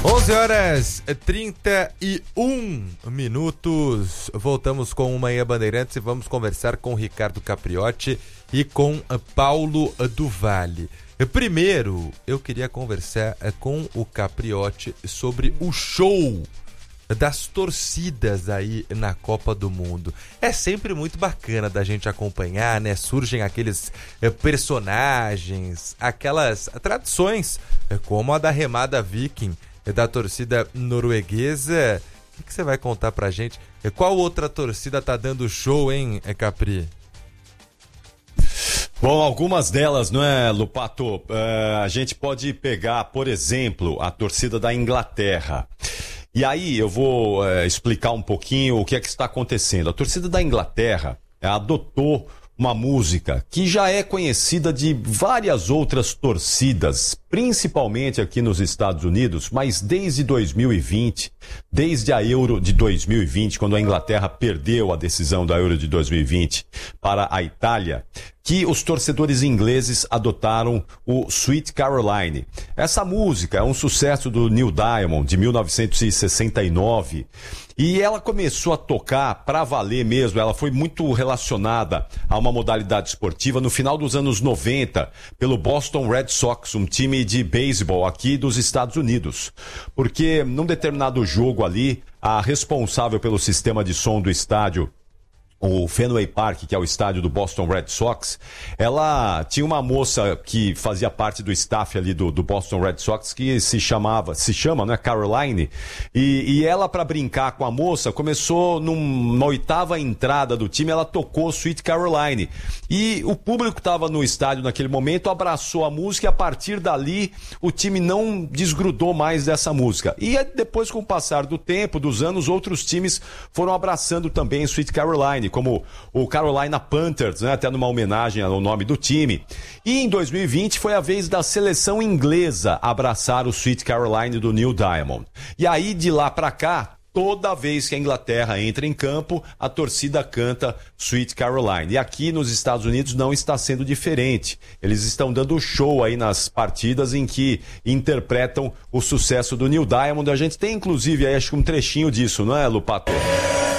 11h31. Voltamos com o Manhã Bandeirantes e vamos conversar com o Ricardo Capriotti e com Paulo do Vale. Primeiro, eu queria conversar com o Capriotti sobre o show das torcidas aí na Copa do Mundo. É sempre muito bacana da gente acompanhar, né? Surgem aqueles personagens, aquelas tradições, como a da remada viking da torcida norueguesa. O que você vai contar pra gente? Qual outra torcida tá dando show, hein, Capri? Bom, algumas delas, não é, Lupato? A gente pode pegar, por exemplo, a torcida da Inglaterra. E aí eu vou explicar um pouquinho o que é que está acontecendo. A torcida da Inglaterra adotou uma música que já é conhecida de várias outras torcidas, principalmente aqui nos Estados Unidos, mas desde 2020, desde a Euro de 2020, quando a Inglaterra perdeu a decisão da Euro de 2020 para a Itália, que os torcedores ingleses adotaram o Sweet Caroline. Essa música é um sucesso do Neil Diamond, de 1969, e ela começou a tocar para valer mesmo. Ela foi muito relacionada a uma modalidade esportiva no final dos anos 90, pelo Boston Red Sox, um time de beisebol aqui dos Estados Unidos. Porque num determinado jogo ali, a responsável pelo sistema de som do estádio, o Fenway Park, que é o estádio do Boston Red Sox, ela tinha uma moça que fazia parte do staff ali do Boston Red Sox que se chama, né, Caroline, e ela, para brincar com a moça, começou numa oitava entrada do time, ela tocou Sweet Caroline, e o público que estava no estádio naquele momento abraçou a música, e a partir dali o time não desgrudou mais dessa música. E depois, com o passar do tempo, dos anos, outros times foram abraçando também Sweet Caroline, como o Carolina Panthers, né, até numa homenagem ao nome do time. E em 2020 foi a vez da seleção inglesa abraçar o Sweet Caroline do Neil Diamond. E aí, de lá pra cá, toda vez que a Inglaterra entra em campo, a torcida canta Sweet Caroline. E aqui nos Estados Unidos não está sendo diferente. Eles estão dando show aí nas partidas em que interpretam o sucesso do Neil Diamond. A gente tem, inclusive, aí, acho que um trechinho disso, não é, Lupato?